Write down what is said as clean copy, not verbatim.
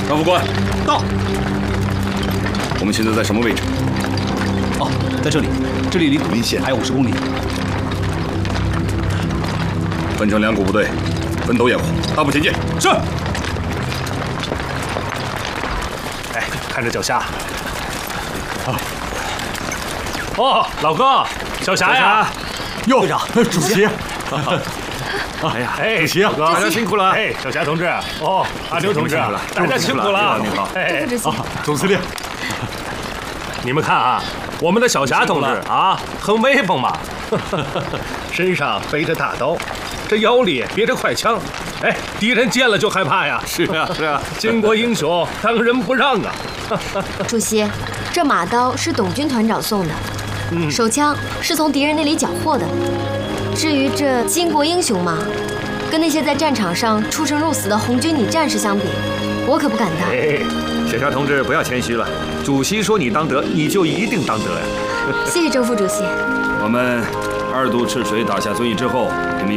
张副官， 到。 我们现在在什么位置？ 哦，在这里，这里离古蔺县还有50公里。 分成2股部队，分头掩护，大步前进。 是。 哎，看着脚下。哦，老哥，小霞呀！ 哟，队长，主席。 哎呀，哎，主席，大家辛苦了。哎，小霞同志，哦，阿牛同志，大家辛苦了。 你好， 哎， 主席， 总司令， 你们看啊，我们的小霞同志啊，很威风嘛，身上背着大刀，这腰里别着快枪，哎，敌人见了就害怕呀。 是啊，是啊， 巾帼英雄，当仁不让啊。 主席，这马刀是董军团长送的，手枪是从敌人那里缴获的。至于这巾帼英雄嘛，跟那些在战场上出生入死的红军女战士相比，我可不敢当。 哎，小霞同志不要谦虚了，主席说你当得，你就一定当得呀。 谢谢周副主席。 我们2渡赤水打下遵义之后，你们